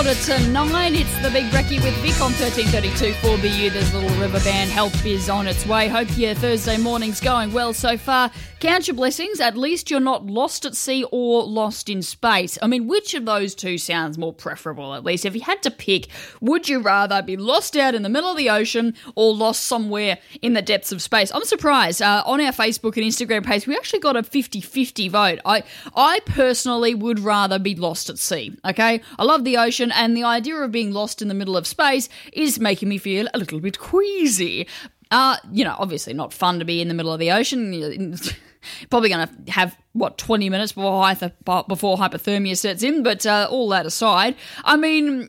8:45. It's the Big Brekkie with Vic on 1332 4BU. There's a little river band help is on its way. Hope your Thursday morning's going well so far. Count your blessings. At least you're not lost at sea or lost in space. I mean, which of those two sounds more preferable, at least? If you had to pick, would you rather be lost out in the middle of the ocean or lost somewhere in the depths of space? I'm surprised. On our Facebook and Instagram page, we actually got a 50-50 vote. I personally would rather be lost at sea, okay? I love the ocean, and the idea of being lost in the middle of space is making me feel a little bit queasy. Obviously not fun to be in the middle of the ocean. Probably going to have, 20 minutes before hypothermia sets in, but all that aside, I mean,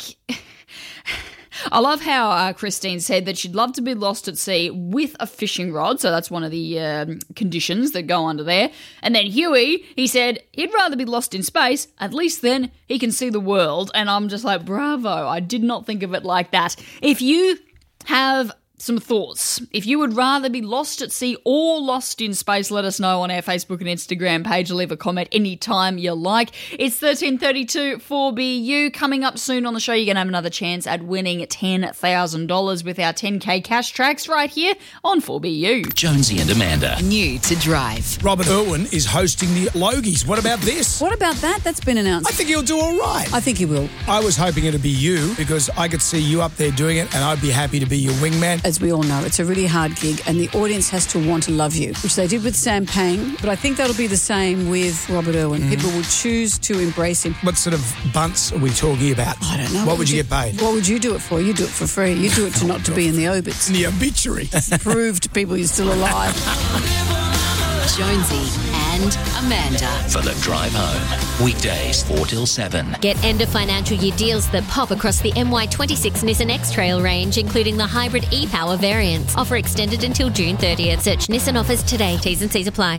I love how Christine said that she'd love to be lost at sea with a fishing rod, so that's one of the conditions that go under there. And then Huey, he said he'd rather be lost in space, at least then he can see the world, and I'm just like, bravo, I did not think of it like that. If you have some thoughts, if you would rather be lost at sea or lost in space, let us know on our Facebook and Instagram page. Leave a comment anytime you like. It's 1332 4BU. Coming up soon on the show, you're going to have another chance at winning $10,000 with our 10K cash tracks right here on 4BU. Jonesy and Amanda. New to drive. Robert Irwin is hosting the Logies. What about this? What about that? That's been announced. I think he'll do all right. I think he will. I was hoping it'd be you because I could see you up there doing it and I'd be happy to be your wingman. As we all know, it's a really hard gig and the audience has to want to love you, which they did with Sam Pang, but I think that'll be the same with Robert Irwin. People will choose to embrace him. What sort of bunts are we talking about? I don't know. What would you get paid? What would you do it for? You do it for free. You do it to not to be in the obits. In the obituary. Prove to people you're still alive. Jonesy and Amanda. For the drive home. Weekdays 4 till 7. Get end of financial year deals that pop across the MY26 Nissan X-Trail range, including the hybrid e-Power variants. Offer extended until June 30th. Search Nissan offers today. T's and C's apply.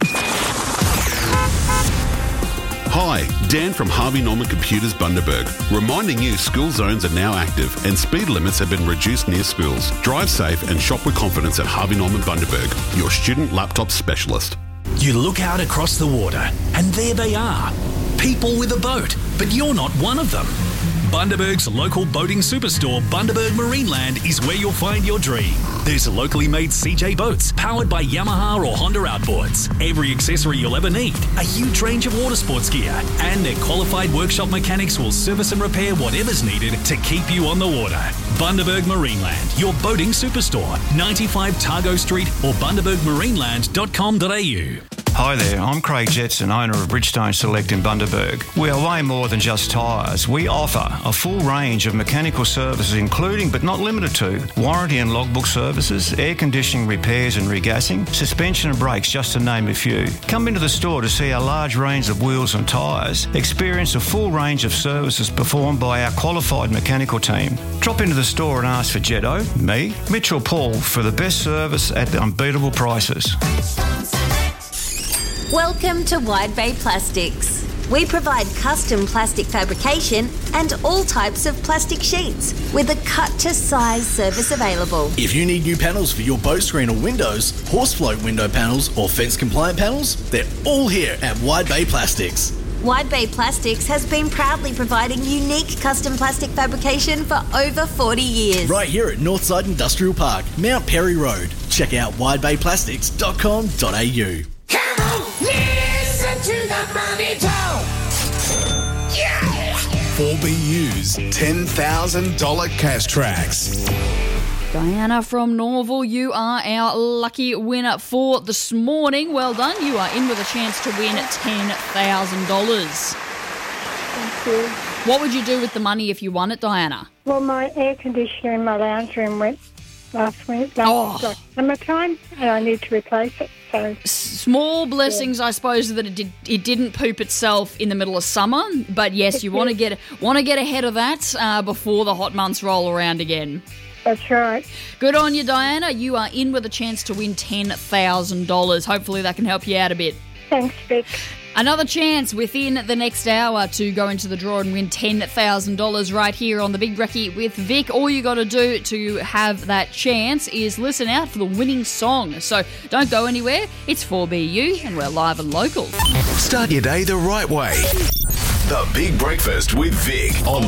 Hi, Dan from Harvey Norman Computers Bundaberg, reminding you school zones are now active and speed limits have been reduced near schools. Drive safe and shop with confidence at Harvey Norman Bundaberg, your student laptop specialist. You look out across the water, and there they are. People with a boat, but you're not one of them. Bundaberg's local boating superstore, Bundaberg Marineland, is where you'll find your dream. There's locally made CJ boats powered by Yamaha or Honda outboards, every accessory you'll ever need, a huge range of water sports gear, and their qualified workshop mechanics will service and repair whatever's needed to keep you on the water. Bundaberg Marineland, your boating superstore, 95 Targo Street or bundabergmarineland.com.au. Hi there, I'm Craig Jetson, owner of Bridgestone Select in Bundaberg. We are way more than just tyres. We offer a full range of mechanical services, including but not limited to warranty and logbook services, air conditioning repairs and regassing, suspension and brakes, just to name a few. Come into the store to see our large range of wheels and tyres. Experience a full range of services performed by our qualified mechanical team. Drop into the store and ask for Jetto, me, Mitch or Paul for the best service at the unbeatable prices. Welcome to Wide Bay Plastics. We provide custom plastic fabrication and all types of plastic sheets with a cut-to-size service available. If you need new panels for your boat screen or windows, horse float window panels or fence-compliant panels, they're all here at Wide Bay Plastics. Wide Bay Plastics has been proudly providing unique custom plastic fabrication for over 40 years. Right here at Northside Industrial Park, Mount Perry Road. Check out widebayplastics.com.au. Come on, listen to the money talk. Yeah! 4BU's $10,000 cash tracks. Diana from Norval, you are our lucky winner for this morning. Well done. You are in with a chance to win $10,000. Thank you. What would you do with the money if you won it, Diana? Well, my air conditioner in my lounge room went last summertime, and I need to replace it. So small blessings, yeah. I suppose, that it didn't poop itself in the middle of summer. But yes, you want to get ahead of that before the hot months roll around again. That's right. Good on you, Diana. You are in with a chance to win $10,000. Hopefully that can help you out a bit. Thanks, Vic. Another chance within the next hour to go into the draw and win $10,000 right here on the Big Brekkie with Vic. All you got to do to have that chance is listen out for the winning song. So don't go anywhere. It's 4BU and we're live and local. Start your day the right way. The Big Breakfast with Vic on